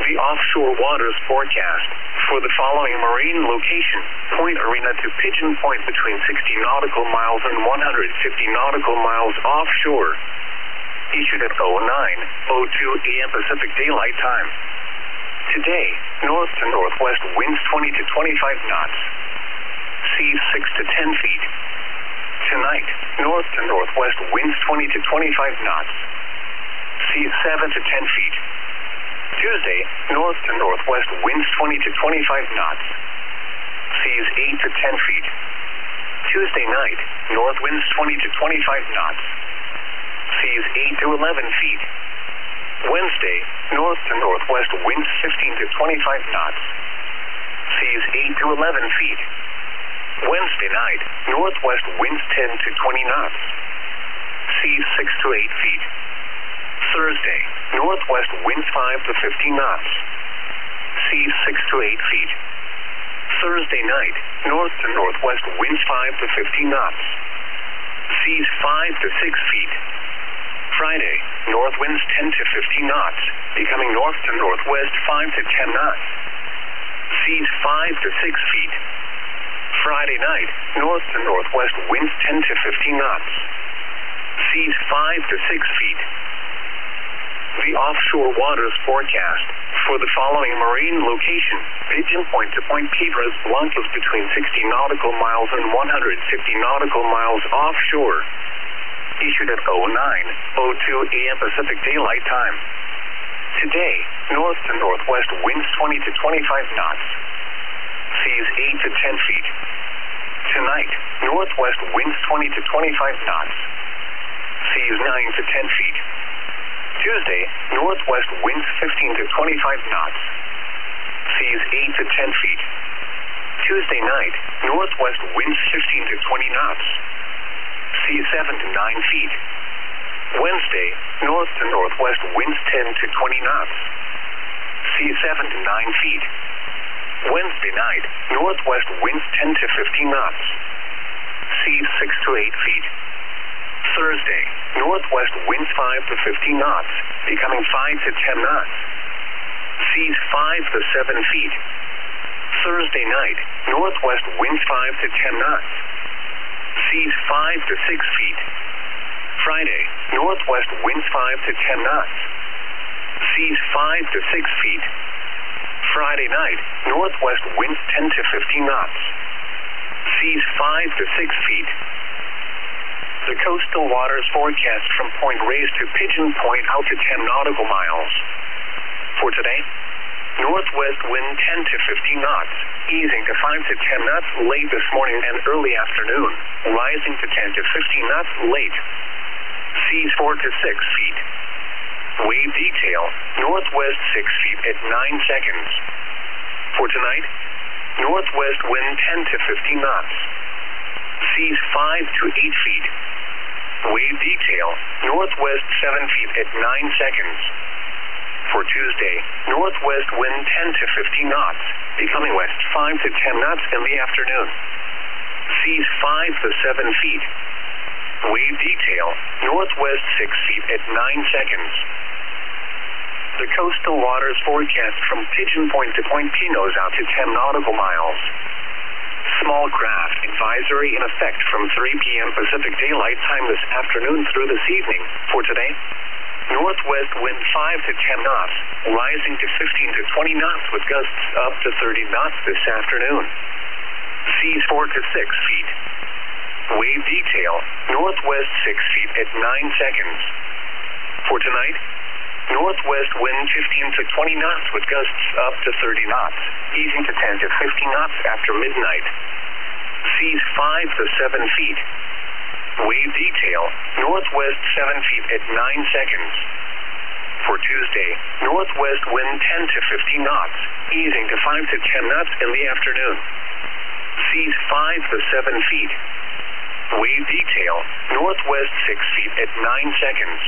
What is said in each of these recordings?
The offshore waters forecast for the following marine location, Point Arena to Pigeon Point between 60 nautical miles and 150 nautical miles offshore. Issued at 09:02 a.m. Pacific Daylight Time. Today, north to northwest winds 20 to 25 knots. Seas 6 to 10 feet. Tonight, north to northwest winds 20 to 25 knots. Seas 7 to 10 feet. Tuesday, north to northwest winds 20 to 25 knots. Seas 8 to 10 feet. Tuesday night, north winds 20 to 25 knots. Seas 8 to 11 feet. Wednesday, north to northwest winds 15 to 25 knots. Seas 8 to 11 feet. Wednesday night, northwest winds 10 to 20 knots. Seas 6 to 8 feet. Thursday, northwest winds 5 to 15 knots. Seas 6 to 8 feet. Thursday night, north to northwest winds 5 to 15 knots. Seas 5 to 6 feet. Friday, north winds 10 to 15 knots, becoming north to northwest 5 to 10 knots. Seas 5 to 6 feet. Friday night, north to northwest winds 10 to 15 knots. Seas 5 to 6 feet. The offshore waters forecast for the following marine location, Pigeon Point to Point Piedras Blancas between 60 nautical miles and 150 nautical miles offshore. Issued at 09:02 a.m. Pacific Daylight Time. Today, north to northwest winds 20 to 25 knots. Seas 8 to 10 feet. Tonight, northwest winds 20 to 25 knots. Seas 9 to 10 feet. Tuesday, northwest winds 15 to 25 knots. Seas 8 to 10 feet. Tuesday night, northwest winds 15 to 20 knots. Seas 7 to 9 feet. Wednesday, north to northwest winds 10 to 20 knots. Seas 7 to 9 feet. Wednesday night, northwest winds 10 to 15 knots. Seas 6 to 8 feet. Thursday, northwest winds 5 to 15 knots, becoming 5 to 10 knots. Seas 5 to 7 feet. Thursday night, northwest winds 5 to 10 knots. Seas 5 to 6 feet. Friday, northwest winds 5 to 10 knots. Seas 5 to 6 feet. Friday night, northwest winds 10 to 15 knots. Seas 5 to 6 feet. The coastal waters forecast from Point Reyes to Pigeon Point out to 10 nautical miles. For today, northwest wind 10 to 15 knots, easing to 5 to 10 knots late this morning and early afternoon, rising to 10 to 15 knots late. Seas 4 to 6 feet. Wave detail, northwest 6 feet at 9 seconds. For tonight, northwest wind 10 to 15 knots. Seas 5 to 8 feet. Wave detail, northwest 7 feet at 9 seconds. For Tuesday, northwest wind 10 to 15 knots, becoming west 5 to 10 knots in the afternoon. Seas 5 to 7 feet. Wave detail, northwest 6 feet at 9 seconds. The coastal waters forecast from Pigeon Point to Point Pinos out to 10 nautical miles. Small craft advisory in effect from 3 p.m. Pacific Daylight Time this afternoon through this evening. For today, northwest wind 5 to 10 knots, rising to 15 to 20 knots with gusts up to 30 knots this afternoon. Seas 4 to 6 feet. Wave detail, northwest 6 feet at 9 seconds. For tonight, northwest wind 15 to 20 knots with gusts up to 30 knots, easing to 10 to 15 knots after midnight. Seas 5 to 7 feet. Wave detail, northwest 7 feet at 9 seconds. For Tuesday, northwest wind 10 to 15 knots, easing to 5 to 10 knots in the afternoon. Seas 5 to 7 feet. Wave detail, northwest 6 feet at 9 seconds.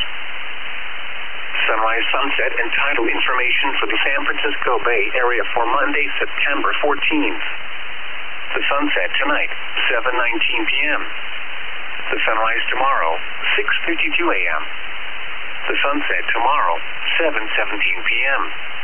Sunrise, sunset, and tidal information for the San Francisco Bay Area for Monday, September 14th. The sunset tonight, 7:19 p.m. The sunrise tomorrow, 6:52 a.m. The sunset tomorrow, 7:17 p.m.